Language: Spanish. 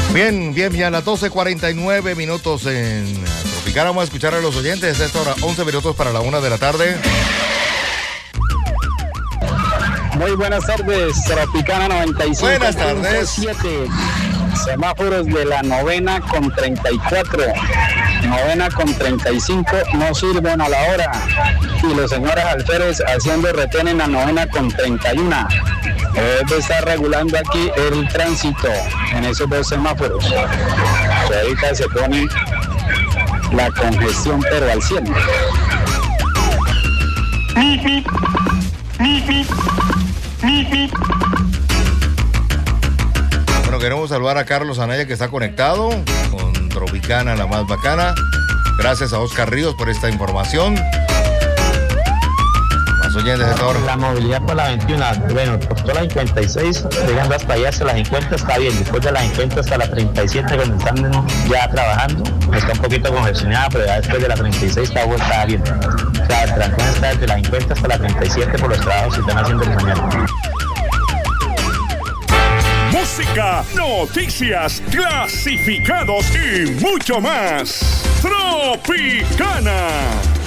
Bien, a las 12:49 minutos en Tropicana. Vamos a escuchar a los oyentes. A esta hora, 11 minutos para la 1 de la tarde. Muy buenas tardes, Tropicana 95. Buenas tardes. 7. Semáforos de la novena con 34. Novena con 35 no sirven a la hora. Y los señores alférez haciendo retén en la novena con 31. Debe estar regulando aquí el tránsito en esos dos semáforos. Que ahorita se pone la congestión pero al 100. Bueno, queremos saludar a Carlos Anaya, que está conectado con Tropicana, la más bacana. Gracias a Oscar Ríos por esta información. Más oyentes de todo. La movilidad por la 21, bueno, por toda la 56, llegando hasta allá, hasta la 50 está bien. Después de la 50 hasta la 37, cuando están ya trabajando, está un poquito congestionada, pero ya después de la 36 está bien. O sea, el trancón está desde la 50 hasta la 37 por los trabajos que están haciendo el mañana. Música, noticias, clasificados y mucho más. Tropicana.